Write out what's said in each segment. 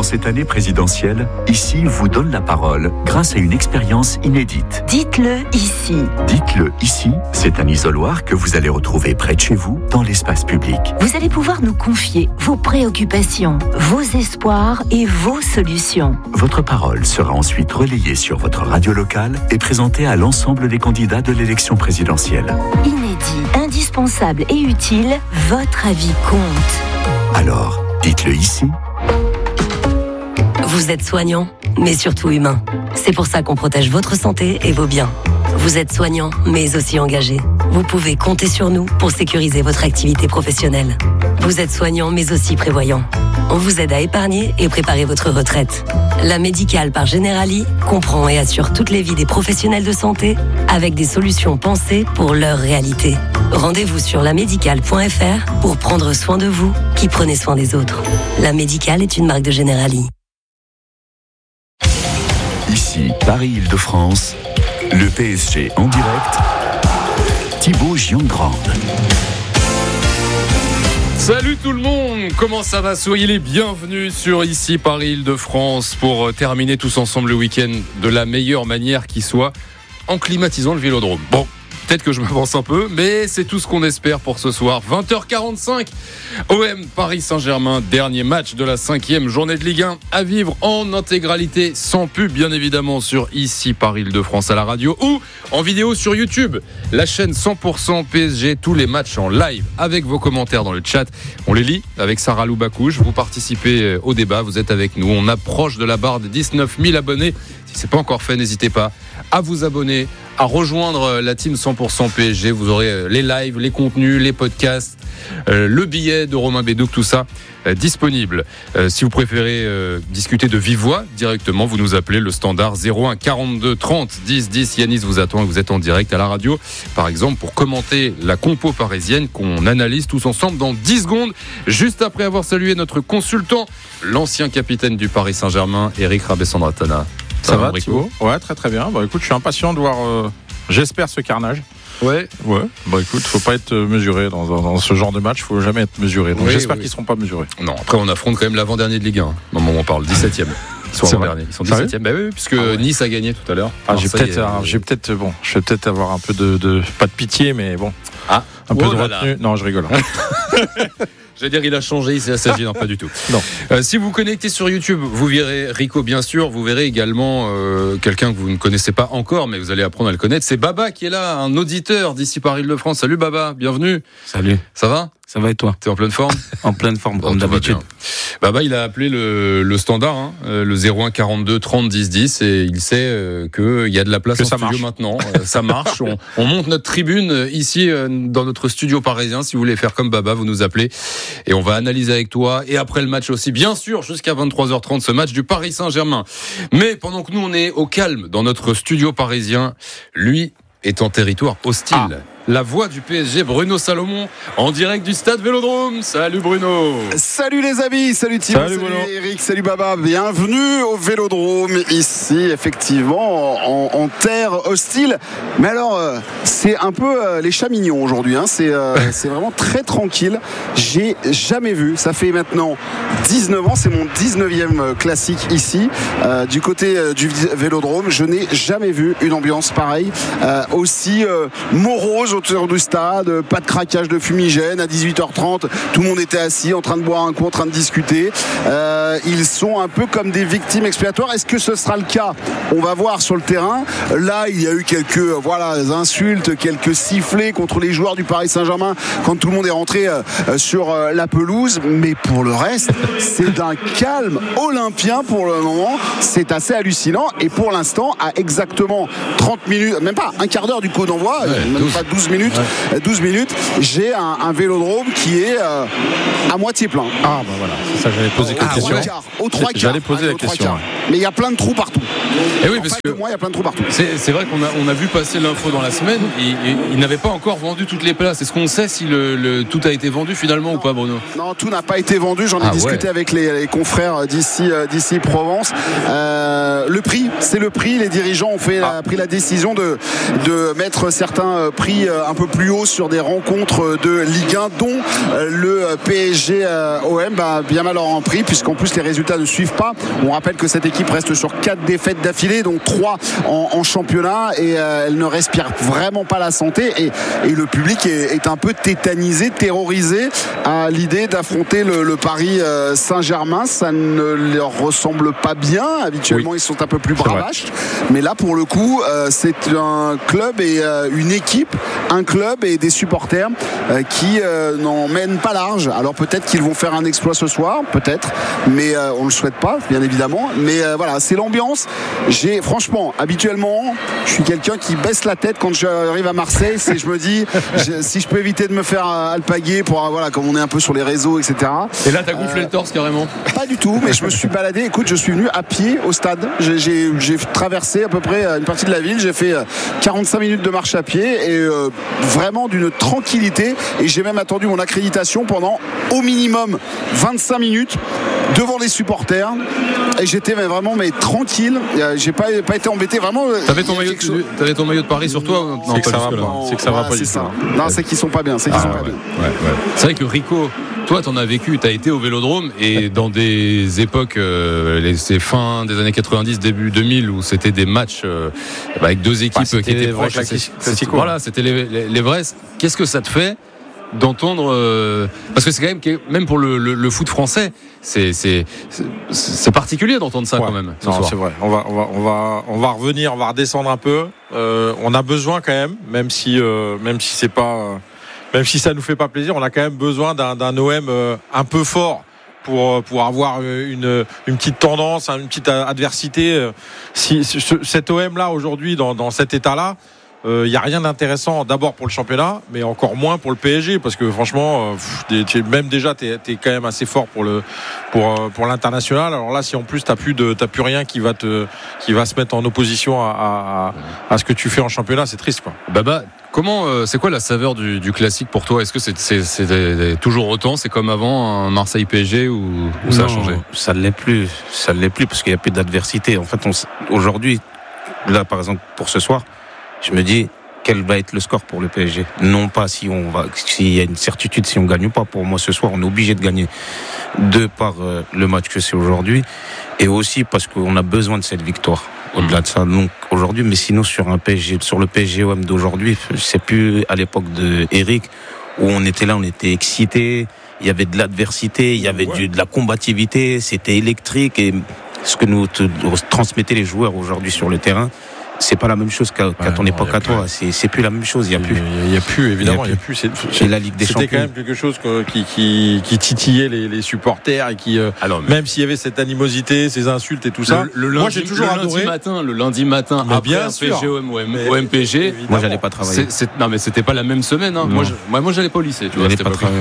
cette année présidentielle, Ici vous donne la parole grâce à une expérience inédite. Dites-le ici. Dites-le ici, c'est un isoloir que vous allez retrouver près de chez vous, dans l'espace public. Vous allez pouvoir nous confier vos préoccupations, vos espoirs et vos solutions. Votre parole sera ensuite relayée sur votre radio locale et présentée à l'ensemble des candidats de l'élection présidentielle. Inédit, indispensable et utile, votre avis compte. Alors, dites-le ici. Vous êtes soignant, mais surtout humain. C'est pour ça qu'on protège votre santé et vos biens. Vous êtes soignant, mais aussi engagé. Vous pouvez compter sur nous pour sécuriser votre activité professionnelle. Vous êtes soignant, mais aussi prévoyant. On vous aide à épargner et préparer votre retraite. La Médicale par Generali comprend et assure toutes les vies des professionnels de santé avec des solutions pensées pour leur réalité. Rendez-vous sur lamédicale.fr pour prendre soin de vous qui prenez soin des autres. La Médicale est une marque de Generali. Ici, Paris-Île-de-France, le PSG en direct, Thibaut Giangrande. Salut tout le monde, comment ça va? Soyez les bienvenus sur Ici Paris-Île-de-France pour terminer tous ensemble le week-end de la meilleure manière qui soit, en climatisant le Vélodrome. Bon, peut-être que je m'avance un peu, mais c'est tout ce qu'on espère pour ce soir. 20h45, OM Paris Saint-Germain, dernier match de la 5e journée de Ligue 1 à vivre en intégralité, sans pub bien évidemment, sur Ici Paris-Île-de-France à la radio ou en vidéo sur YouTube. La chaîne 100% PSG, tous les matchs en live avec vos commentaires dans le chat. On les lit avec Sarah Loubacouche. Vous participez au débat, vous êtes avec nous. On approche de la barre des 19 000 abonnés. Si ce n'est pas encore fait, n'hésitez pas à vous abonner, à rejoindre la team 100% PSG. Vous aurez les lives, les contenus, les podcasts, le billet de Romain Bédouc, tout ça disponible. Si vous préférez discuter de vive voix directement, vous nous appelez le standard 01 42 30 10 10. Yanis vous attend et vous êtes en direct à la radio, par exemple, pour commenter la compo parisienne qu'on analyse tous ensemble dans 10 secondes, juste après avoir salué notre consultant, l'ancien capitaine du Paris Saint-Germain, Eric Rabessandratana. Ça va, Thibaut? Ouais, très très bien. Bah écoute, je suis impatient de voir, j'espère, ce carnage. Ouais. Bah écoute, faut pas être mesuré dans ce genre de match, faut jamais être mesuré. Donc j'espère qu'ils seront pas mesurés. Non, après on affronte quand même l'avant-dernier de Ligue 1. Au moment où on parle, 17e. Ils sont avant-derniers. Ils sont 17e. Bah oui, puisque Nice a gagné tout à l'heure. Je vais peut-être avoir un peu de pas de pitié, mais bon. Un peu de retenue. Non, je rigole. J'allais dire, il a changé, il s'est assagi. Non, pas du tout. Non. Si vous connectez sur YouTube, vous verrez Rico, bien sûr. Vous verrez également quelqu'un que vous ne connaissez pas encore, mais vous allez apprendre à le connaître. C'est Baba qui est là, un auditeur d'Ici Paris-Île-de-France. Salut Baba, bienvenue. Salut. Ça va? Ça va et toi? T'es en pleine forme? En pleine forme, comme d'habitude. Baba, il a appelé le standard, le 01 42 30 10 10, et il sait qu'il y a de la place en studio maintenant. Ça marche. On monte notre tribune ici dans notre studio parisien. Si vous voulez faire comme Baba, vous nous appelez et on va analyser avec toi. Et après le match aussi, bien sûr, jusqu'à 23h30, ce match du Paris Saint-Germain. Mais pendant que nous, on est au calme dans notre studio parisien, lui est en territoire hostile. La voix du PSG, Bruno Salomon, en direct du stade Vélodrome. Salut Bruno. Salut les amis, salut Thibaut, salut Eric, salut Baba. Bienvenue au Vélodrome, ici effectivement en terre hostile. Mais alors, c'est un peu les chats mignons aujourd'hui, hein. C'est vraiment très tranquille. J'ai jamais vu, ça fait maintenant 19 ans, c'est mon 19e classique ici, du côté du Vélodrome. Je n'ai jamais vu une ambiance pareille, aussi morose autour du stade, pas de craquage de fumigène. À 18h30, tout le monde était assis en train de boire un coup, en train de discuter. Ils sont un peu comme des victimes expiatoires. Est-ce que ce sera le cas? On va voir sur le terrain. Là, il y a eu quelques insultes, quelques sifflets contre les joueurs du Paris Saint-Germain quand tout le monde est rentré sur la pelouse. Mais pour le reste, c'est d'un calme olympien pour le moment. C'est assez hallucinant. Et pour l'instant, à exactement 30 minutes, même pas un quart d'heure du coup d'envoi, même pas 12 minutes, j'ai un Vélodrome qui est à moitié plein. Ah bah voilà, c'est ça, j'allais poser la question. Au 3 quarts. J'allais poser la question. Mais il y a plein de trous partout. Et oui, parce que il y a plein de trous partout. C'est vrai qu'on a vu passer l'info dans la semaine. Il n'avait pas encore vendu toutes les places. Est-ce qu'on sait si tout a été vendu finalement ou pas, Bruno? Non, tout n'a pas été vendu. J'en ai discuté avec les confrères d'ici Provence. Le prix, c'est le prix. Les dirigeants ont pris la décision de mettre certains prix un peu plus haut sur des rencontres de Ligue 1, dont le PSG OM, bien mal en prix, puisqu'en plus les résultats ne suivent pas. On rappelle que cette équipe reste sur 4 défaites d'affilée, donc 3 en championnat, et elle ne respire vraiment pas la santé, et le public est un peu tétanisé, terrorisé à l'idée d'affronter le Paris Saint-Germain. Ça ne leur ressemble pas bien. Habituellement, ils sont un peu plus bravaches, mais là pour le coup c'est un club et une équipe, un club et des supporters qui n'en mènent pas large. Alors peut-être qu'ils vont faire un exploit ce soir, peut-être, mais on le souhaite pas, bien évidemment, mais voilà, c'est l'ambiance. Franchement, habituellement, je suis quelqu'un qui baisse la tête quand j'arrive à Marseille. Je me dis, si je peux éviter de me faire alpaguer comme on est un peu sur les réseaux, etc. Et là, t'as gonflé le torse carrément? Pas du tout, mais je me suis baladé. Écoute, je suis venu à pied au stade. J'ai traversé à peu près une partie de la ville. J'ai fait 45 minutes de marche à pied, et vraiment d'une tranquillité. Et j'ai même attendu mon accréditation pendant au minimum 25 minutes devant les supporters, et j'étais vraiment tranquille. J'ai pas été embêté vraiment. T'avais ton maillot de Paris sur toi? Non, c'est que ça va pas. C'est que ça va pas du tout. Non, c'est qu'ils sont pas bien. C'est C'est vrai que Rico, toi, t'en as vécu, t'as été au Vélodrome, et dans des époques, c'est fin des années 90, début 2000, où c'était des matchs avec deux équipes qui étaient proches. Voilà, c'était les vrais. Qu'est-ce que ça te fait d'entendre parce que c'est quand même pour le foot français, c'est particulier d'entendre ça quand même. Non, c'est vrai. On va revenir, on va redescendre un peu. On a besoin quand même si c'est pas, même si ça nous fait pas plaisir, on a quand même besoin d'un OM un peu fort pour avoir une petite tendance, une petite adversité. Si cet OM là aujourd'hui dans cet état là, il n'y a rien d'intéressant d'abord pour le championnat, mais encore moins pour le PSG, parce que franchement même déjà t'es quand même assez fort pour l'international. Alors là, si en plus t'as plus rien qui va se mettre en opposition à ce que tu fais en championnat, c'est triste quoi. Baba, c'est quoi la saveur du classique pour toi? Est-ce que c'est toujours autant, c'est comme avant un Marseille PSG ou ça a changé? Ça ne l'est plus parce qu'il n'y a plus d'adversité. En fait, aujourd'hui, là par exemple pour ce soir, je me dis quel va être le score pour le PSG. Non pas s'il y a une certitude si on gagne ou pas. Pour moi ce soir on est obligé de gagner de par le match que c'est aujourd'hui, et aussi parce qu'on a besoin de cette victoire. Au-delà de ça, donc aujourd'hui, mais sinon sur le PSG OM d'aujourd'hui, c'est plus à l'époque de Eric où on était excités, il y avait de l'adversité, il y avait de la combativité, c'était électrique, et ce que nous transmettaient les joueurs aujourd'hui sur le terrain, c'est pas la même chose qu'à ton époque à toi. C'est plus la même chose. Il y a plus. Évidemment. C'est la Ligue des Champions. C'était quand même quelque chose qui titillait les supporters, et qui même s'il y avait cette animosité, ces insultes et tout ça. Moi j'ai toujours adoré. Le lundi matin après un PSG OM PSG. Moi j'allais pas travailler. Non mais c'était pas la même semaine. Hein. Moi j'allais pas au lycée. Tu vois.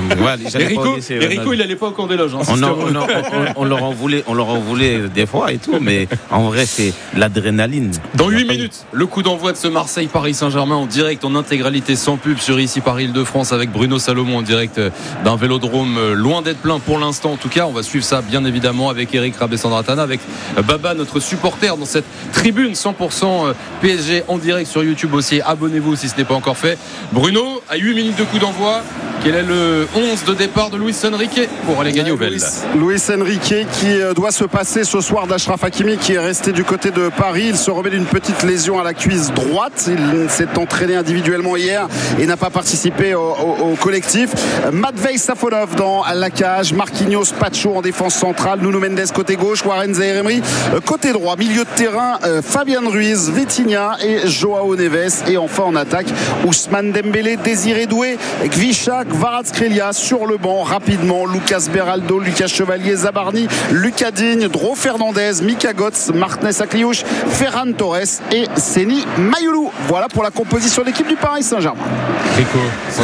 Rico il allait pas au camp des loges. On leur en voulait des fois et tout, mais en vrai c'est l'adrénaline. Dans 8 minutes. Le coup d'envoi de ce Marseille-Paris Saint-Germain en direct, en intégralité, sans pub, sur ici Paris Île-de-France, avec Bruno Salomon en direct d'un Vélodrome loin d'être plein pour l'instant. En tout cas, on va suivre ça bien évidemment avec Eric Rabessandratana, avec Baba, notre supporter dans cette tribune 100% PSG en direct sur YouTube aussi. Abonnez-vous si ce n'est pas encore fait. Bruno, à 8 minutes de coup d'envoi, quel est le 11 de départ de Luis Enrique pour aller gagner au Vel? Luis Enrique qui doit se passer ce soir d'Achraf Hakimi, qui est resté du côté de Paris. Il se remet d'une petite lésion à la cuisse droite. Il s'est entraîné individuellement hier et n'a pas participé au collectif. Matvei Safonov dans la cage, Marquinhos, Pacho en défense centrale, Nuno Mendes côté gauche, Warren Zaïre-Emery côté droit, milieu de terrain, Fabian Ruiz, Vitinha et Joao Neves, et enfin en attaque Ousmane Dembélé, Désiré Doué, Gvisha, Kvaratskhelia. Sur le banc rapidement Lucas Beraldo, Lucas Chevalier, Zabarni, Lucas Digne, Dro Fernandez, Mika Götze, Martinez Akliouche, Ferran Torres et Seni Mayoulou. Voilà pour la composition de l'équipe du Paris Saint-Germain. Rico,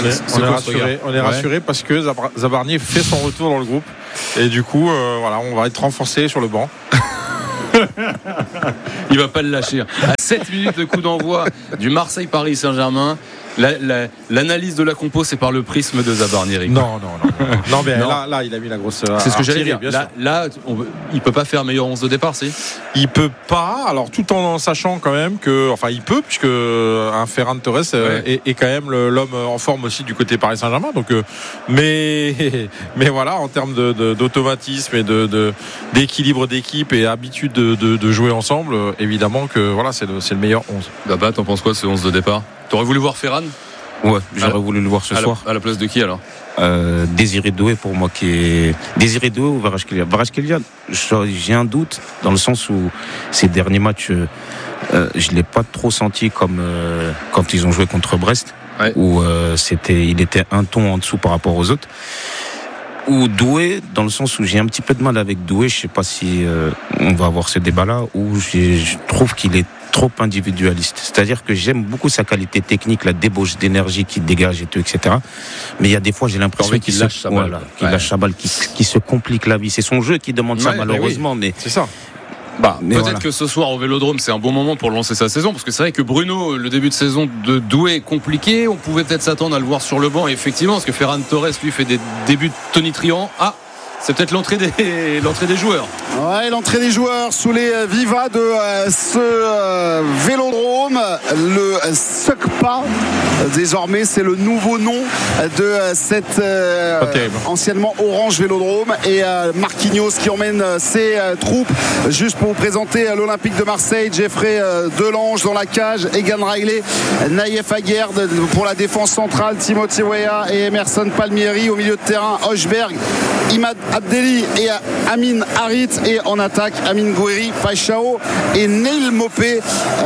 on est rassuré parce que Zabarni fait son retour dans le groupe, et du coup on va être renforcé sur le banc. Il va pas le lâcher. À 7 minutes de coup d'envoi du Marseille-Paris Saint-Germain. L'analyse de la compo, c'est par le prisme de Zabarnieri. Non, mais là, il a mis la grosse. C'est ce que j'allais dire. Là, il peut pas faire meilleur 11 de départ, si. Il peut pas. Alors, tout en sachant quand même que, enfin, il peut, puisque un Ferran Torres est quand même l'homme en forme aussi du côté Paris Saint-Germain. Donc, mais voilà, en termes d'automatisme et d'équilibre d'équipe et habitude de jouer ensemble, évidemment que voilà, c'est le meilleur 11. Baba, t'en penses quoi ce 11 de départ? T'aurais voulu voir Ferran? Ouais, j'aurais voulu le voir ce soir. À la place de qui alors? Désiré Doué pour moi qui est Désiré Doué ou Kvaratskhelia. J'ai un doute dans le sens où ces derniers matchs je l'ai pas trop senti comme quand ils ont joué contre Brest, où il était un ton en dessous par rapport aux autres. Ou Doué, dans le sens où j'ai un petit peu de mal avec Doué, je sais pas si on va avoir ce débat-là, où je trouve qu'il est trop individualiste. C'est-à-dire que j'aime beaucoup sa qualité technique, la débauche d'énergie qu'il dégage et tout, etc. Mais il y a des fois, j'ai l'impression qu'il lâche sa balle, lâche sa balle, qui se complique la vie. C'est son jeu qui demande ça, malheureusement. Mais c'est ça. Peut-être que ce soir au Vélodrome c'est un bon moment pour lancer sa saison, parce que c'est vrai que Bruno, le début de saison de Doué est compliqué, on pouvait peut-être s'attendre à le voir sur le banc, et effectivement, parce que Ferran Torres lui fait des débuts de Tony Triant. C'est peut-être l'entrée des joueurs. Ouais, l'entrée des joueurs sous les vivas de ce Vélodrome. Le SUCPA, désormais, c'est le nouveau nom de cette anciennement Orange Vélodrome. Et Marquinhos qui emmène ses troupes. Juste pour vous présenter l'Olympique de Marseille, Jeffrey Delange dans la cage, Egan Riley, Naïef Aguerd pour la défense centrale, Timothy Weah et Emerson Palmieri. Au milieu de terrain, Hochberg, Imad Abdelli et Amin Harit, et en attaque Amin Gouiri, Paixao et Neil Mopé.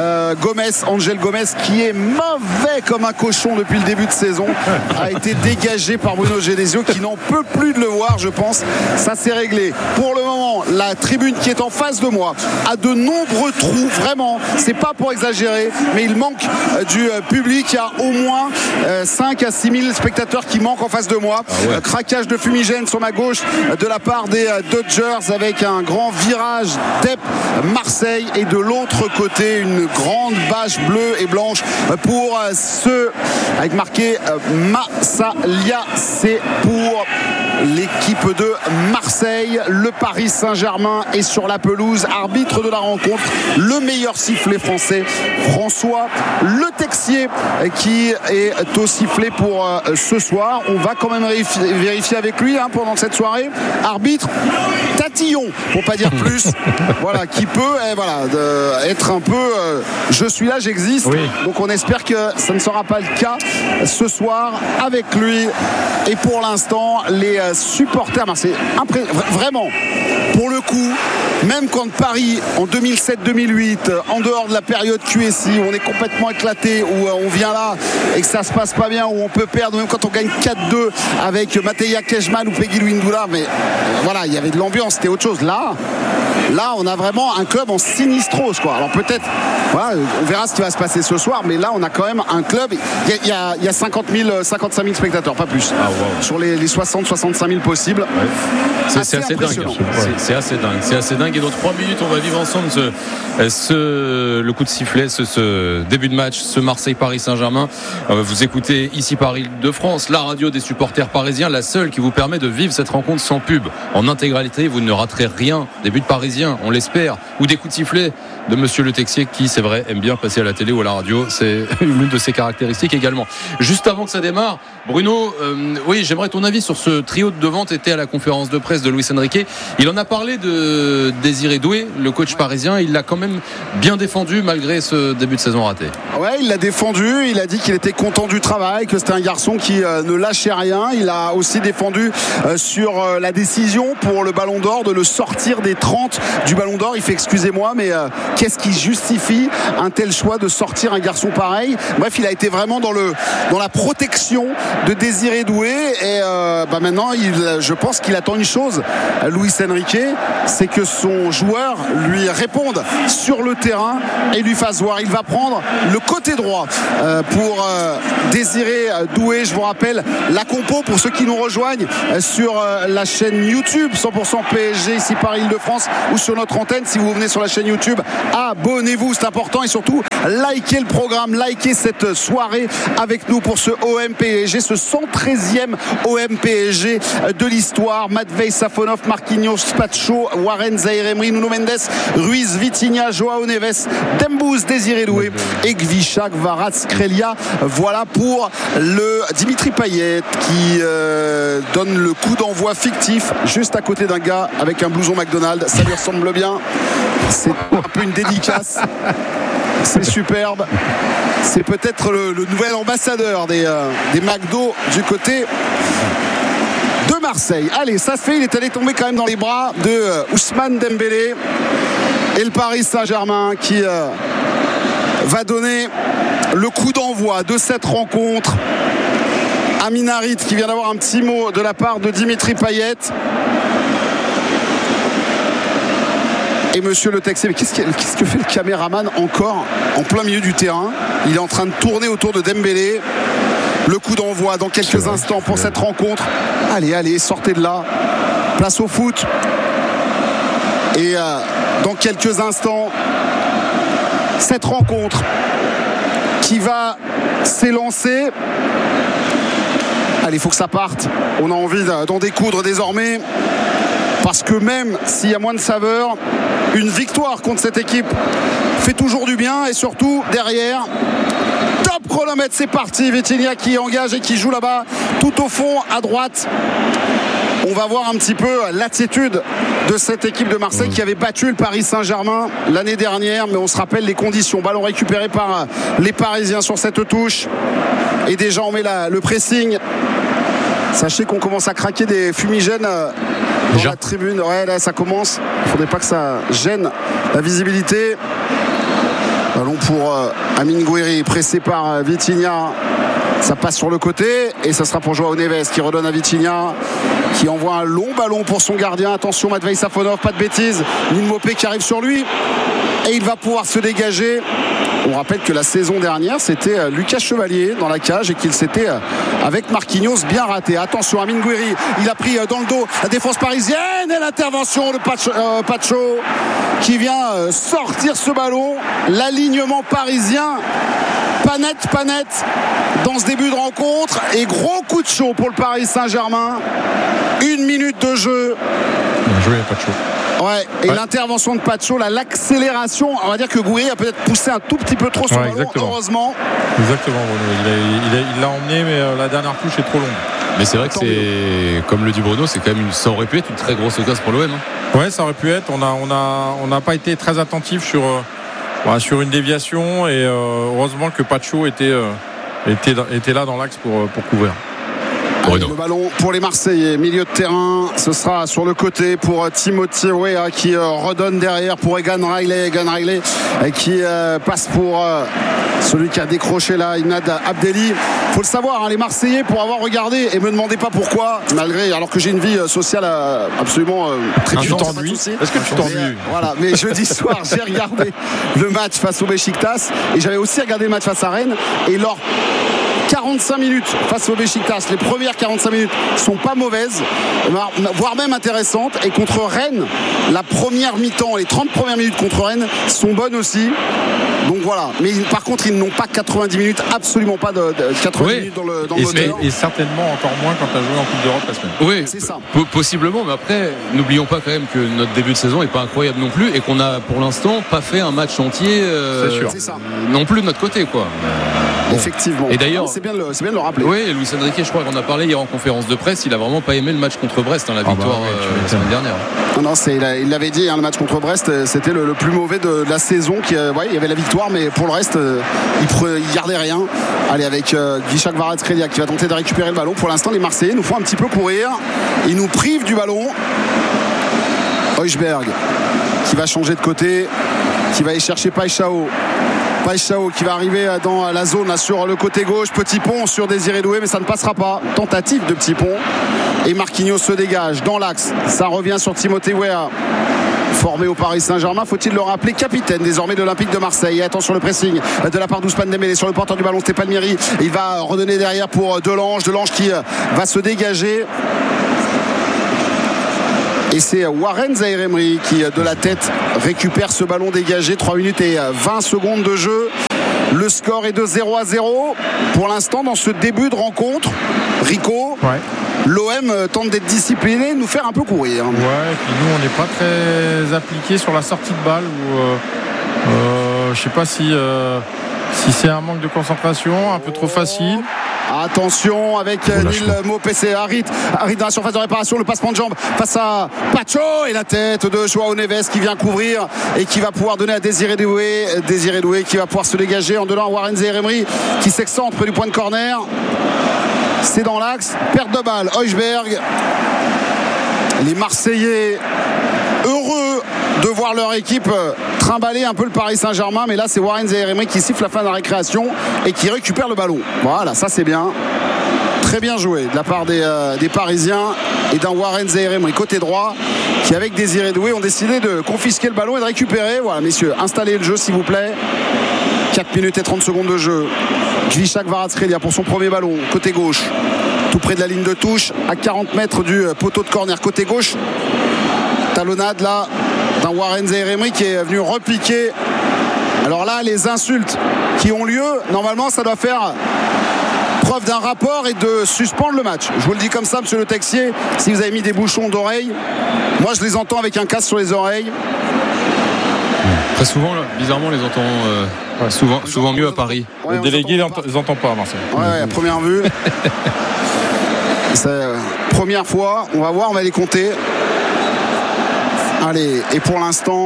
Angel Gomez, qui est mauvais comme un cochon depuis le début de saison, a été dégagé par Bruno Genesio, qui n'en peut plus de le voir, je pense. Ça s'est réglé. Pour le moment, la tribune qui est en face de moi a de nombreux trous, vraiment, c'est pas pour exagérer, mais il manque du public. Il y a au moins 5 à 6 000 spectateurs qui manquent en face de moi. Craquage de fumigène sur ma gauche de la part des Dodgers, avec un grand virage Dep Marseille, et de l'autre côté une grande bâche bleue et blanche pour ceux avec marqué Massalia. C'est pour l'équipe de Marseille. Le Paris Saint-Germain est sur la pelouse. Arbitre de la rencontre, le meilleur sifflet français, François Le Texier, qui est au sifflet pour ce soir. On va quand même vérifier avec lui pendant cette soirée. Arbitre tatillon, pour pas dire plus. Voilà, qui peut être un peu je suis là, j'existe. Oui. Donc on espère que ça ne sera pas le cas ce soir avec lui. Et pour l'instant, les supporters marseillais, vraiment, pour le coup, même quand Paris en 2007-2008, en dehors de la période QSI, où on est complètement éclaté, où on vient là et que ça se passe pas bien, où on peut perdre, même quand on gagne 4-2 avec Mateja Kejman ou Peggy Louindoula, mais voilà, il y avait de l'ambiance, c'était autre chose. Là, on a vraiment un club en sinistrose, quoi. Alors peut-être, voilà, on verra ce qui va se passer ce soir, mais là, on a quand même un club. Il y a 55 000 spectateurs, pas plus, sur les 60-65 000 possibles. Ouais. C'est assez dingue. C'est assez dingue. Et dans 3 minutes, on va vivre ensemble le coup de sifflet, ce début de match, ce Marseille-Paris Saint-Germain. Vous écoutez ici Paris de France, la radio des supporters parisiens, la seule qui vous permet de vivre cette rencontre sans pub, en intégralité. Vous ne raterez rien des buts parisiens, on l'espère, ou des coups de sifflet de Monsieur Le Texier, qui, c'est vrai, aime bien passer à la télé ou à la radio. C'est l'une de ses caractéristiques également. Juste avant que ça démarre, Bruno, oui, j'aimerais ton avis sur ce trio de devant. Était à la conférence de presse de Luis Enrique. Il en a parlé de Désiré Doué, le coach parisien. Il l'a quand même bien défendu malgré ce début de saison raté. Ouais, il l'a défendu. Il a dit qu'il était content du travail, que c'était un garçon qui ne lâchait rien. Il a aussi défendu sur la décision pour le Ballon d'Or de le sortir des 30 du Ballon d'Or. Il fait excusez-moi, mais Qu'est-ce qui justifie un tel choix de sortir un garçon pareil? Bref, il a été vraiment dans la protection de Désiré Doué et maintenant je pense qu'il attend une chose, Luis Enrique, c'est que son joueur lui réponde sur le terrain et lui fasse voir. Il va prendre le côté droit pour Désiré Doué. Je vous rappelle la compo pour ceux qui nous rejoignent sur la chaîne YouTube 100% PSG ici par Île-de-France ou sur notre antenne. Si vous venez sur la chaîne YouTube, abonnez-vous, c'est important, et surtout likez le programme, likez cette soirée avec nous pour ce OM PSG, ce 113e OM PSG de l'histoire. Matvei Safonov, Marquinhos, Pacho, Warren Zaïre-Emery, Nuno Mendes, Ruiz, Vitinha, Joao Neves, Dembouz, Désiré Doué et Gvicha Kvaratskhelia. Voilà pour le Dimitri Payet qui donne le coup d'envoi fictif juste à côté d'un gars avec un blouson McDonald's. Ça lui ressemble bien, c'est un peu une dédicace. C'est superbe. C'est peut-être le nouvel ambassadeur des McDo du côté de Marseille. Allez, ça fait, il est allé tomber quand même dans les bras de Ousmane Dembélé et le Paris Saint-Germain qui va donner le coup d'envoi de cette rencontre. Amin Harit qui vient d'avoir un petit mot de la part de Dimitri Payet. Et monsieur Le Texier, mais qu'est-ce que fait le caméraman encore en plein milieu du terrain? Il est en train de tourner autour de Dembélé. Le coup d'envoi dans quelques instants pour cette rencontre. Allez, sortez de là. Place au foot. Et dans quelques instants, cette rencontre qui va s'élancer. Allez, il faut que ça parte. On a envie d'en découdre désormais. Parce que même s'il y a moins de saveur, une victoire contre cette équipe fait toujours du bien. Et surtout, derrière, top chronomètre, c'est parti. Vitinha qui engage et qui joue là-bas, tout au fond, à droite. On va voir un petit peu l'attitude de cette équipe de Marseille qui avait battu le Paris Saint-Germain l'année dernière. Mais on se rappelle les conditions. Ballon récupéré par les Parisiens sur cette touche. Et déjà, on met le pressing. Sachez qu'on commence à craquer des fumigènes dans la tribune. Ouais, là, ça commence. Il ne faudrait pas que ça gêne la visibilité. Ballon pour Amine Gouiri, pressé par Vitinha. Ça passe sur le côté et ça sera pour Joao Neves qui redonne à Vitinha, qui envoie un long ballon pour son gardien. Attention, Matvei Safonov, pas de bêtises. Nîmes Mopé qui arrive sur lui et il va pouvoir se dégager. On rappelle que la saison dernière, c'était Lucas Chevalier dans la cage et qu'il s'était, avec Marquinhos, bien raté. Attention, Amine Gouiri, il a pris dans le dos la défense parisienne et l'intervention de Pacho qui vient sortir ce ballon. L'alignement parisien, pas net dans ce début de rencontre, et gros coup de chaud pour le Paris Saint-Germain. 1 minute de jeu. Bien joué, Pacho. Ouais, et l'intervention de Pacho, l'accélération, on va dire que Gouiri a peut-être poussé un tout petit peu trop son ballon, exactement. Heureusement. Exactement, Bruno. Il l'a emmené, mais la dernière touche est trop longue. Mais c'est vrai que c'est, comme le dit Bruno, c'est quand même ça aurait pu être une très grosse occasion pour l'OM. Ouais, ça aurait pu être. On n'a pas été très attentif sur une déviation, et heureusement que Pacho était là dans l'axe pour couvrir. Allez, le ballon pour les Marseillais, milieu de terrain, ce sera sur le côté pour Timothy Weah qui redonne derrière pour Egan Riley qui passe pour celui qui a décroché là, Imad Abdelli. Faut le savoir, les Marseillais, pour avoir regardé, et me demandez pas pourquoi, alors que j'ai une vie sociale absolument très tendue. Est-ce que tu t'ennuies? Voilà, mais jeudi soir j'ai regardé le match face au Beşiktaş et j'avais aussi regardé le match face à Rennes, et lors 45 minutes face au Beşiktaş, les premières 45 minutes sont pas mauvaises, voire même intéressantes, et contre Rennes, la première mi-temps, les 30 premières minutes contre Rennes sont bonnes aussi. Donc voilà, mais par contre ils n'ont pas 90 minutes, absolument pas de 80 minutes dans le moteur. Et certainement encore moins quand tu as joué en Coupe d'Europe la semaine. Oui, c'est ça. Possiblement, mais après n'oublions pas quand même que notre début de saison n'est pas incroyable non plus, et qu'on a pour l'instant pas fait un match entier c'est ça. Non plus de notre côté, quoi. Effectivement. Et d'ailleurs, c'est bien de le rappeler. Oui, Luis Enrique, je crois qu'on a parlé hier en conférence de presse, il a vraiment pas aimé le match contre Brest, la victoire la semaine dernière. Non, il l'avait dit, le match contre Brest, c'était le plus mauvais de la saison. Il y avait la victoire, mais pour le reste, il gardait rien. Allez, avec Gvicha Kvaratskhelia qui va tenter de récupérer le ballon. Pour l'instant, les Marseillais nous font un petit peu courir. Ils nous privent du ballon. Højbjerg qui va changer de côté. qui va aller chercher Paixão qui va arriver dans la zone là, sur le côté gauche. Petit pont sur Désiré Doué, mais ça ne passera pas. Tentative de petit pont. Et Marquinhos se dégage dans l'axe. Ça revient sur Timothée Weah, formé au Paris Saint-Germain, faut-il le rappeler, capitaine désormais de l'Olympique de Marseille. Et attention le pressing de la part d'Ousmane Dembélé sur le porteur du ballon, c'était Palmieri. Il va redonner derrière pour Delange qui va se dégager. Et c'est Warren Zaïre-Emery qui de la tête récupère ce ballon dégagé. 3 minutes et 20 secondes de jeu. Le score est de 0-0 pour l'instant dans ce début de rencontre. Rico, l'OM tente d'être discipliné, de nous faire un peu courir. Ouais, et puis nous on n'est pas très appliqués sur la sortie de balle. Je sais pas si c'est un manque de concentration, un peu trop facile. Attention avec Nil Mopessé, Harit dans la surface de réparation, le passement de jambe face à Pacho et la tête de João Neves qui vient couvrir et qui va pouvoir donner à Désiré Doué qui va pouvoir se dégager en donnant à Warren Zaïre-Emery qui s'excentre du point de corner. C'est dans l'axe, perte de balle, Højbjerg. Les Marseillais heureux de voir leur équipe trimballer un peu le Paris Saint-Germain, mais là c'est Warren Zaïre-Emery qui siffle la fin de la récréation et qui récupère le ballon. Voilà, ça c'est bien, très bien joué de la part des Parisiens et d'un Warren Zaïre-Emery côté droit qui avec Désiré Doué ont décidé de confisquer le ballon et de récupérer. Voilà messieurs, installez le jeu s'il vous plaît. 4 minutes et 30 secondes de jeu. Gvišák Kvaratskhelia pour son premier ballon côté gauche, tout près de la ligne de touche, à 40 mètres du poteau de corner côté gauche. Talonnade là d'un Warren Zaïre-Emery qui est venu repiquer. Alors là les insultes qui ont lieu, normalement ça doit faire preuve d'un rapport et de suspendre le match. Je vous le dis comme ça monsieur le Texier, si vous avez mis des bouchons d'oreilles, moi je les entends avec un casque sur les oreilles. Très souvent là, bizarrement on les entend souvent mieux à Paris. Ouais, les délégués ils n'entendent pas à Marseille. Ouais, à première vue. C'est première fois, on va voir, on va les compter. Allez, et pour l'instant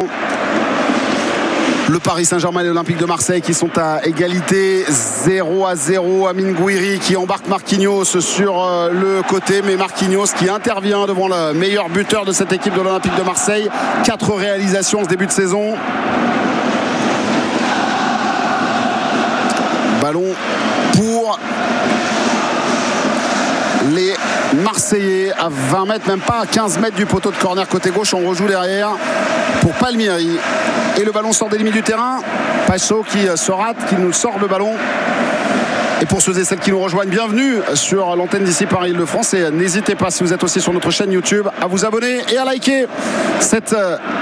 le Paris Saint-Germain et l'Olympique de Marseille qui sont à égalité, 0-0. Amine Gouiri qui embarque Marquinhos sur le côté, mais Marquinhos qui intervient devant le meilleur buteur de cette équipe de l'Olympique de Marseille. 4 réalisations ce début de saison. Ballon pour les Marseillais à 20 mètres, même pas à 15 mètres du poteau de corner côté gauche. On rejoue derrière pour Palmieri et le ballon sort des limites du terrain. Paixão qui se rate, qui nous sort le ballon. Et pour ceux et celles qui nous rejoignent, bienvenue sur l'antenne d'ici Paris Île-de-France et n'hésitez pas, si vous êtes aussi sur notre chaîne YouTube, à vous abonner et à liker cette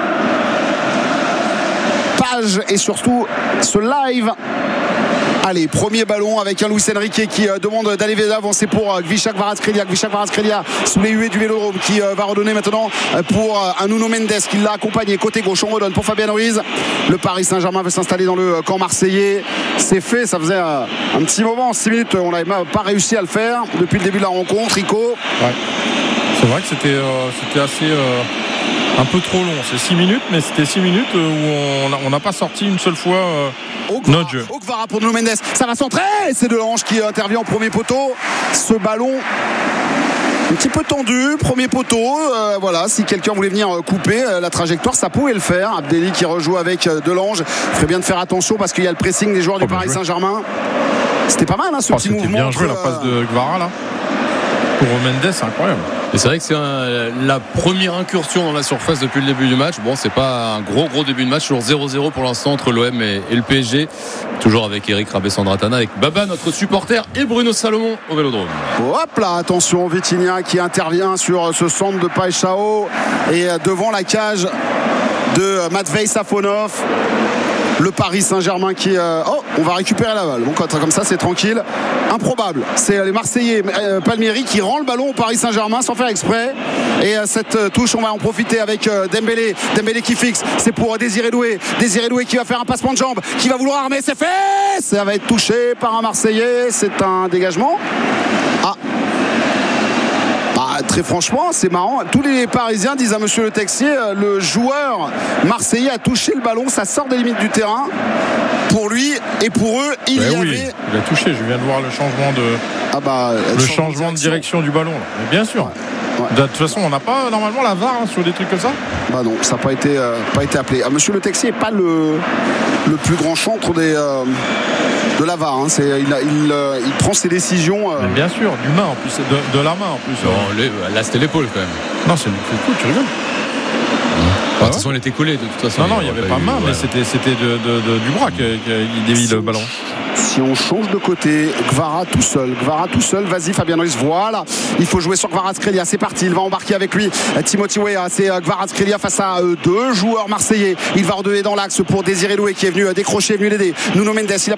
page et surtout ce live. Allez, premier ballon avec un Luis Enrique qui demande d'aller avancer pour Gvišák Kvaratskhelia sous les huées du Vélodrome qui va redonner maintenant pour un Nuno Mendes qui l'a accompagné côté gauche. On redonne pour Fabien Ruiz. Le Paris Saint-Germain veut s'installer dans le camp marseillais. C'est fait, ça faisait un petit moment, 6 minutes, on n'avait pas réussi à le faire depuis le début de la rencontre. Rico. Ouais. C'est vrai que c'était assez un peu trop long, c'est 6 minutes, mais c'était 6 minutes où on n'a pas sorti une seule fois notre jeu. Okvara pour Nuno Mendes, ça va centrer, c'est Delange qui intervient au premier poteau. Ce ballon un petit peu tendu, premier poteau, voilà, si quelqu'un voulait venir couper la trajectoire, ça pouvait le faire. Abdelli qui rejoue avec Delange, il ferait bien de faire attention parce qu'il y a le pressing des joueurs du Paris Saint-Germain. C'était pas mal ce petit mouvement. C'était bien joué la passe de Kvara là pour Mendes, c'est incroyable. Et c'est vrai que c'est la première incursion dans la surface depuis le début du match. Bon, c'est pas un gros début de match, toujours 0-0 pour l'instant entre l'OM et le PSG. Toujours avec Eric Rabessandratana, avec Baba, notre supporter, et Bruno Salomon au Vélodrome. Hop là, attention, Vitinha qui intervient sur ce centre de Paixão et devant la cage de Matvei Safonov. Le Paris Saint-Germain qui... on va récupérer la balle. Bon, comme ça, c'est tranquille. Improbable. C'est les Marseillais, Palmieri, qui rend le ballon au Paris Saint-Germain sans faire exprès. Et cette touche, on va en profiter avec Dembélé. Dembélé qui fixe. C'est pour Désiré Doué. Désiré Doué qui va faire un passement de jambe, qui va vouloir armer. C'est fait. Ça va être touché par un Marseillais. C'est un dégagement. Très franchement, c'est marrant. Tous les Parisiens disent à monsieur le Texier, le joueur marseillais a touché le ballon, ça sort des limites du terrain. Pour lui et pour eux, il a touché. Je viens de voir le changement de changement de direction du ballon là. Mais bien sûr. De toute façon, on n'a pas normalement la VAR sur des trucs comme ça. Bah non, ça n'a pas été appelé. Monsieur Le Texier n'est pas le plus grand chantre de la VAR. Il prend ses décisions. Bien sûr, du main en plus, de la main en plus. Non, là c'était l'épaule quand même. Non, c'est le coup, tu rigoles. De toute façon, elle était collée. De toute façon, non, il n'y avait pas main, mais c'était du bras qu'il dévie le ballon. Si on change de côté, Gvara tout seul, vas-y Fabien Ruiz, voilà, il faut jouer sur Kvaratskhelia, c'est parti, il va embarquer avec lui Timothy Weah, c'est Kvaratskhelia face à deux joueurs marseillais, il va redonner dans l'axe pour Désiré Doué qui est venu décrocher, venu l'aider, Nuno Mendes, il a